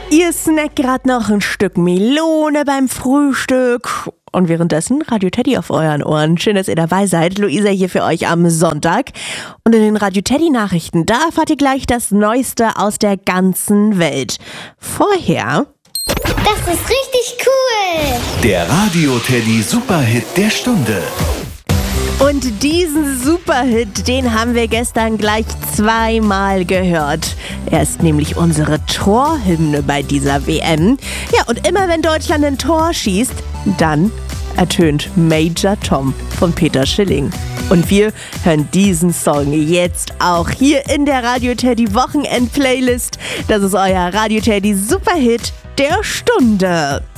Ihr snackt gerade noch ein Stück Melone beim Frühstück. Und währenddessen Radio Teddy auf euren Ohren. Schön, dass ihr dabei seid. Luisa hier für euch am Sonntag. Und in den Radio Teddy Nachrichten, da erfahrt ihr gleich das Neueste aus der ganzen Welt. Vorher... Das ist richtig cool! Der Radio Teddy Superhit der Stunde. Und diesen Superhit, den haben wir gestern gleich zweimal gehört. Er ist nämlich unsere Torhymne bei dieser WM. Ja, und immer wenn Deutschland ein Tor schießt, dann ertönt Major Tom von Peter Schilling. Und wir hören diesen Song jetzt auch hier in der Radio Teddy Wochenend-Playlist. Das ist euer Radio Teddy Superhit der Stunde.